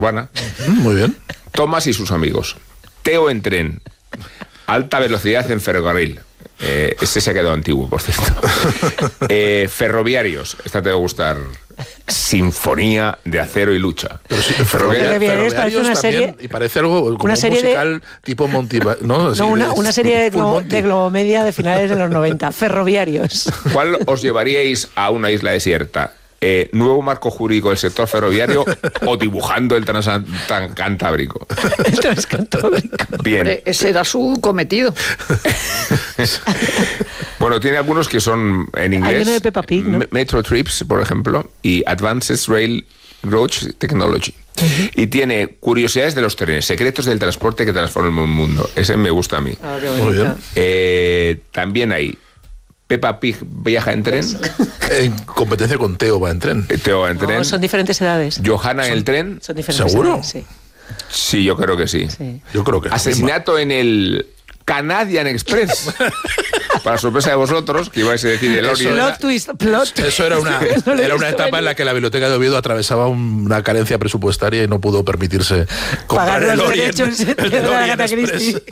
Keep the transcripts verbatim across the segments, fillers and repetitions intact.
Urbana. Muy bien. Tomás y sus amigos. Teo en tren. Alta velocidad en ferrocarril. Eh, este se ha quedado antiguo, por cierto. Eh, ferroviarios. Esta te va a gustar. Sinfonía de acero y lucha. Pero sí, ferroviarios, ferroviarios parece una serie, también, y parece algo como una serie un musical de, tipo Monty, ¿no? Así, no una, una serie de, glo, de Globomedia de finales de los noventa. Ferroviarios. ¿Cuál os llevaríais a una isla desierta? Eh, ¿Nuevo marco jurídico del sector ferroviario o dibujando el transcantábrico? El transcantábrico. Bien. Ese era su cometido. Bueno, tiene algunos que son en inglés. Hay uno de Peppa Pig, ¿no? Metro Trips, por ejemplo, y Advanced Railroad Technology. Uh-huh. Y tiene curiosidades de los trenes, secretos del transporte que transforman el mundo. Ese me gusta a mí. Ah, qué muy bien. Eh, también hay Peppa Pig viaja en tren. En competencia con Teo va en tren. Teo va en tren. No, son diferentes edades. Johanna en el tren. Son diferentes ¿Seguro? edades, sí. Sí, yo creo que sí. sí. Yo creo que Asesinato en el Canadian Express. Para sorpresa de vosotros, que ibais a decir el Eso, plot twist, plot twist. Eso era una, era una etapa en la que la Biblioteca de Oviedo atravesaba una carencia presupuestaria y no pudo permitirse comprar pagar el los Orient, derechos el de la Orient Agatha Christie.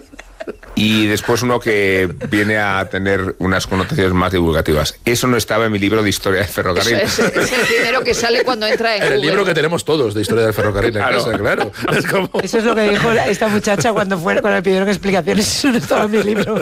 Y después uno que viene a tener unas connotaciones más divulgativas. Eso no estaba en mi libro de historia del ferrocarril. Eso es, es el primero que sale cuando entra en, en el Google. libro que tenemos todos de historia del ferrocarril en claro. casa, claro. Es como... Eso es lo que dijo esta muchacha cuando fue, cuando le pidieron explicaciones. Eso no estaba en mi libro.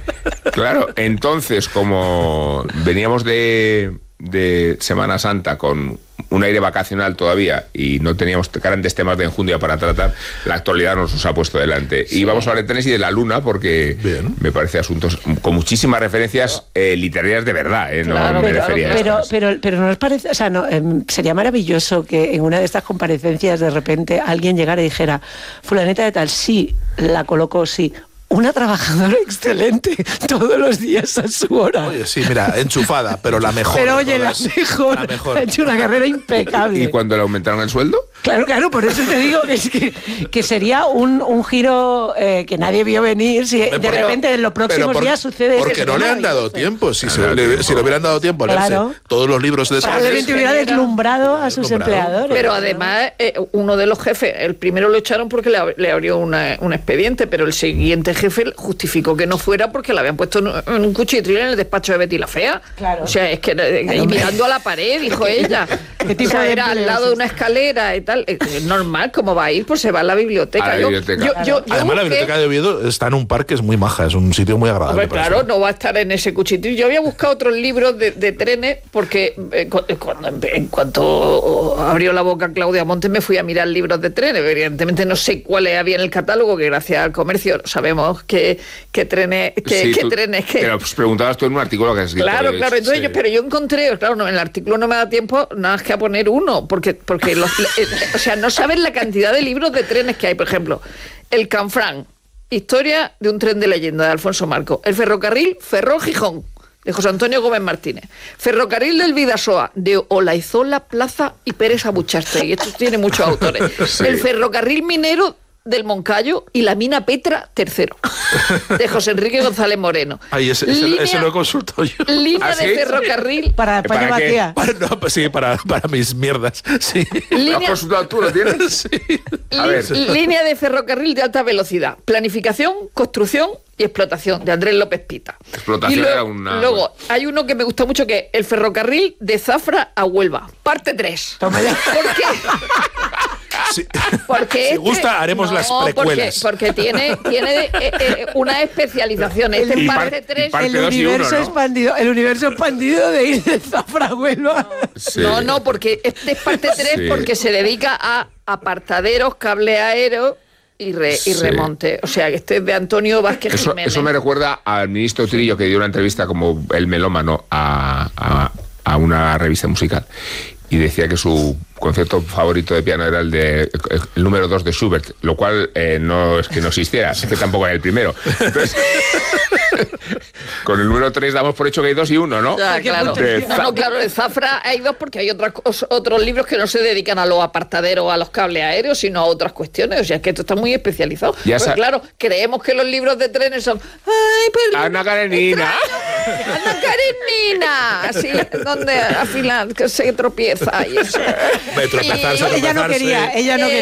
Claro, entonces, como veníamos de, de Semana Santa con un aire vacacional todavía y no teníamos grandes temas de enjundia para tratar, la actualidad nos los ha puesto delante. Sí. Y vamos a hablar de trenes y de la luna porque Bien. me parece asuntos con muchísimas referencias eh, literarias de verdad. Eh, claro, no me pero, refería a pero, pero, pero no os parece, o sea, no, eh, sería maravilloso que en una de estas comparecencias de repente alguien llegara y dijera, fulaneta de tal, sí, la colocó, sí. Una trabajadora excelente, todos los días a su hora. Oye, sí, mira, enchufada, pero la mejor. Pero oye, la mejor, la mejor. Ha hecho una carrera impecable. ¿Y cuando le aumentaron el sueldo? Claro, claro, por eso te digo que, es que, que sería un, un giro eh, que nadie vio venir. Si de pero, repente en los próximos por, días sucede porque eso. Porque no le han dado tiempo. Si, se, le, si le hubieran dado tiempo a leerse claro. todos los libros de probablemente hubiera deslumbrado a sus empleadores. Pero además, eh, uno de los jefes, el primero lo echaron porque le, le abrió una, un expediente, pero el siguiente jefe justificó que no fuera porque la habían puesto en un cuchitril en el despacho de Betty la Fea. Claro. O sea, es que claro, y mirando a la pared, dijo ella. ¿Qué tipo o sea, de era al lado de una escalera y tal. Es normal, ¿cómo va a ir? Pues se va a la biblioteca. A la yo, biblioteca. Yo, Claro. yo, yo Además, busqué... la biblioteca de Oviedo está en un parque, es muy maja, es un sitio muy agradable. Hombre, claro, no va a estar en ese cuchitril. Yo había buscado otros libros de, de trenes porque eh, cuando, en cuanto abrió la boca Claudia Montes me fui a mirar libros de trenes. Evidentemente no sé cuáles había en el catálogo, que gracias al comercio sabemos que, que trenes que, sí, que tú, trenes que... Te lo preguntabas tú en un artículo que has escrito. Claro, claro, entonces sí. yo, pero yo encontré, claro, no, en el artículo no me da tiempo nada más que a poner uno, porque, porque los, eh, o sea, no sabes la cantidad de libros de trenes que hay. Por ejemplo, el Canfrán, historia de un tren de leyenda de Alfonso Marco. El ferrocarril Ferrol-Gijón, de José Antonio Gómez Martínez. Ferrocarril del Bidasoa, de Olaizola, Plaza y Pérez Abuchaste. Y esto tiene muchos autores. Sí. El ferrocarril minero del Moncayo y la mina Petra tercero, de José Enrique González Moreno. Ay, ese, ese, línea, ese lo he consultado yo. Línea ¿Ah, sí? de ferrocarril para España vacía. Para, no, pues sí, para, para mis mierdas. Sí. ¿Lo has consultado tú? ¿Lo tienes? Sí. A ver. Línea de ferrocarril de alta velocidad, planificación, construcción y explotación, de Andrés López Pita. Explotación y luego, era una... luego hay uno que me gusta mucho, que es el ferrocarril de Zafra a Huelva, parte tres. Toma ya. ¿Por qué? Sí. Porque si este, gusta, haremos no, las precuelas. Porque, porque tiene, tiene eh, eh, una especialización. Este y parte par, tres. Parte el dos universo y uno, ¿no? expandido, el universo expandido de ir de Zafra a Huelva. Sí. No, no, porque este es parte tres sí. porque se dedica a apartaderos, cable aéreo y, re, y remonte. O sea, que este es de Antonio Vázquez eso, Jiménez. Eso me recuerda al ministro Trillo, que dio una entrevista como el melómano a, a, a una revista musical. Y decía que su concierto favorito de piano era el de el número dos de Schubert, lo cual eh, no es que no existiera, es que tampoco era el primero. Entonces, con el número tres damos por hecho que hay dos y uno, ¿no? Ya, claro. De no, no, claro, de Zafra hay dos porque hay otras, otros libros que no se dedican a los apartaderos, a los cables aéreos, sino a otras cuestiones. O sea, que esto está muy especializado. Pues, claro, creemos que los libros de trenes son... ¡Ay, perdón! ¡Ana Karenina! Ana Karenina, así, donde al final que se tropieza y eso. De tropezarse, Y- Ella no tropezarse. quería, ella no Eh, quería.